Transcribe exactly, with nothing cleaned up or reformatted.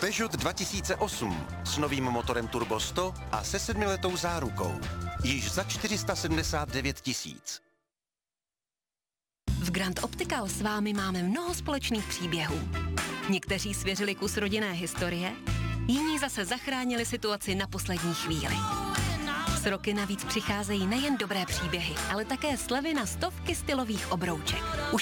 Peugeot dva tisíce osm s novým motorem Turbo sto a se sedmiletou zárukou. Již za čtyři sta sedmdesát devět tisíc. V Grand Optical s vámi máme mnoho společných příběhů. Někteří svěřili kus rodinné historie, jiní zase zachránili situaci na poslední chvíli. S roky navíc přicházejí nejen dobré příběhy, ale také slevy na stovky stylových obrouček. Už